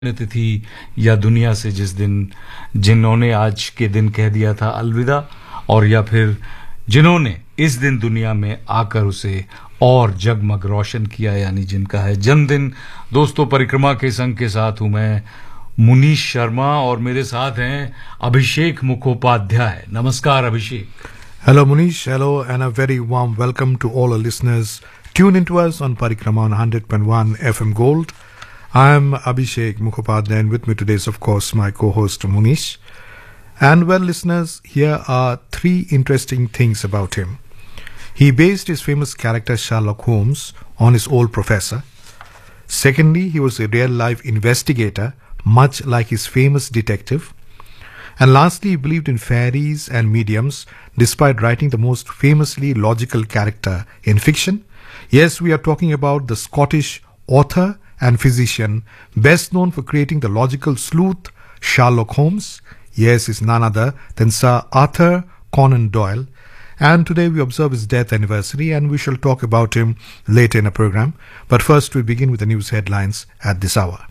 तिथि या दुनिया से जिन्होंने आज के दिन कह दिया था अलविदा, और या फिर जिन्होंने इस दिन दुनिया में आकर उसे और जगमग रोशन किया, यानी जिनका है जन्मदिन। दोस्तों, परिक्रमा के संग के साथ हूं मैं मुनीश शर्मा और मेरे साथ हैं अभिषेक मुखोपाध्याय। नमस्कार अभिषेक। Hello Munish, hello and a very warm welcome to all our listeners. Tune into us on Parikrama on 100.1 FM Gold. I am Abhishek Mukhopadhyay and with me today is of course my co-host Munish. And well listeners, here are three interesting things about him. He based his famous character Sherlock Holmes on his old professor. Secondly, he was a real-life investigator, much like his famous detective. And lastly, he believed in fairies and mediums, despite writing the most famously logical character in fiction. Yes, we are talking about the Scottish author and physician, best known for creating the logical sleuth Sherlock Holmes. Yes, is none other than Sir Arthur Conan Doyle. And today we observe his death anniversary and we shall talk about him later in the program. But first we begin with the news headlines at this hour.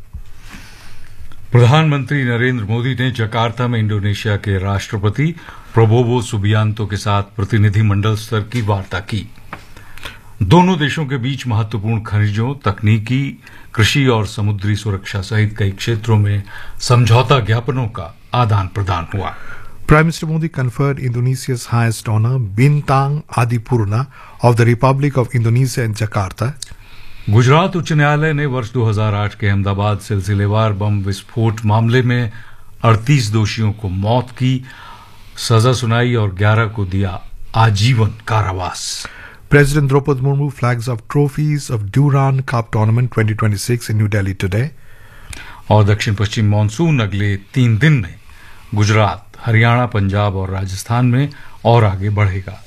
प्रधानमंत्री नरेंद्र मोदी ने Jakarta में Indonesia के राष्ट्रपति Prabowo Subianto के साथ प्रतिनिधिमंडल स्तर की वार्ता की। दोनों देशों के बीच महत्वपूर्ण खनिजों, तकनीकी, कृषि और समुद्री सुरक्षा सहित कई क्षेत्रों में समझौता ज्ञापनों का आदान प्रदान हुआ। Prime Minister Modi conferred Indonesia's highest honor, Bintang Adipurna of the Republic of Indonesia in Jakarta. Gujarat उच्च न्यायालय ने वर्ष 2008 के अहमदाबाद सिलसिलेवार बम विस्फोट मामले में 38 दोषियों को मौत की सजा सुनाई और 11 को दिया आजीवन कारावास। President Draupadi Murmu flags off trophies of Durand Cup Tournament 2026 in New Delhi today. और दक्षिण पश्चिम मानसून अगले 3 दिन में गुजरात, हरियाणा, पंजाब और राजस्थान में और आगे बढ़ेगा।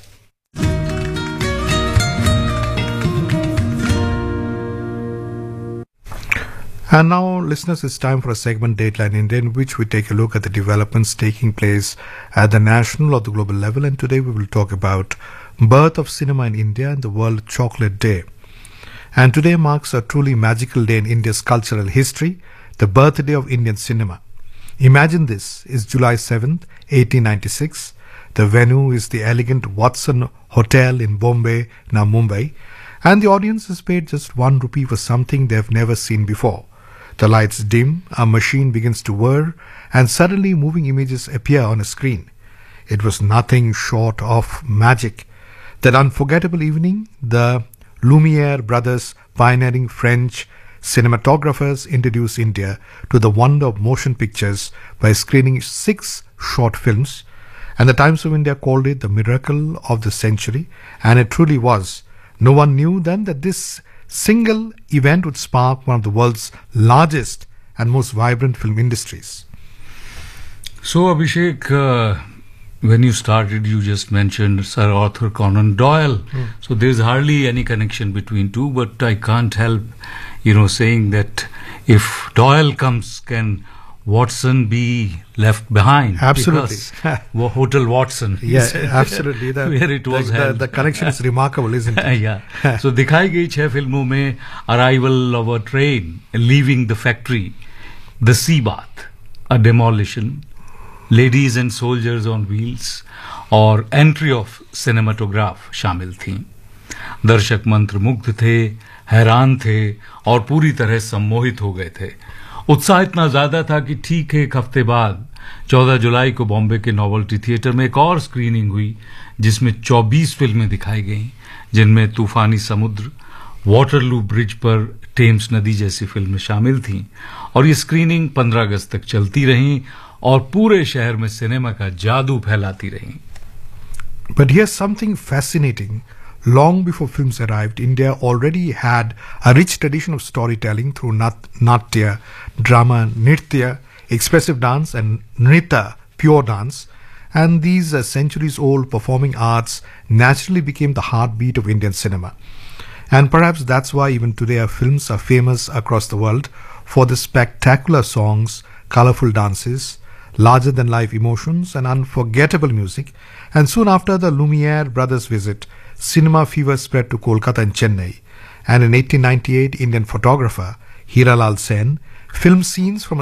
And now, listeners, it's time for a segment Dateline India in which we take a look at the developments taking place at the national or the global level. And today we will talk about birth of cinema in India and the World Chocolate Day. And today marks a truly magical day in India's cultural history, the birthday of Indian cinema. Imagine this, it's July 7th, 1896. The venue is the elegant Watson Hotel in Bombay, now Mumbai. And the audience is paid just ₹1 for something they have never seen before. The lights dim, a machine begins to whir, and suddenly moving images appear on a screen. It was nothing short of magic. That unforgettable evening, the Lumiere brothers, pioneering French cinematographers, introduced India to the wonder of motion pictures by screening 6 short films. And the Times of India called it the miracle of the century, and it truly was. No one knew then that this single event would spark one of the world's largest and most vibrant film industries. So, Abhishek, when you started, you just mentioned Sir Arthur Conan Doyle. So there's hardly any connection between two, but I can't help, saying that if Doyle comes, can Watson be left behind? Absolutely. Hotel Watson. Yeah, absolutely. Where it was held. The connection is remarkable, isn't it? Yeah. So दिखाई गई 6 फिल्मों में Arrival of a Train, Leaving the Factory, The Sea Bath, A Demolition, Ladies and Soldiers on Wheels और Entry of Cinematograph शामिल थीं। दर्शक मंत्रमुग्ध थे, हैरान थे और पूरी तरह सम्मोहित हो गए थे। उत्साह इतना ज्यादा था कि ठीक 1 हफ्ते बाद 14 जुलाई को बॉम्बे के नोवेल्टी थिएटर में एक और स्क्रीनिंग हुई जिसमें 24 फिल्में दिखाई गईं, जिनमें तूफानी समुद्र, वाटरलू ब्रिज पर टेम्स नदी जैसी फिल्में शामिल थीं। और ये स्क्रीनिंग 15 अगस्त तक चलती रहीं और पूरे शहर में सिनेमा का जादू फैलाती रहीं। But here's something fascinating. Long before films arrived, India already had a rich tradition of storytelling through natya, drama, nritya, expressive dance, and nrita, pure dance. And these centuries-old performing arts naturally became the heartbeat of Indian cinema. And perhaps that's why even today our films are famous across the world for the spectacular songs, colorful dances, larger-than-life emotions, and unforgettable music. And soon after the Lumiere brothers' visit, cinema fever spread to Kolkata and Chennai. And in 1898, Indian photographer Hiralal Sen Film scenes from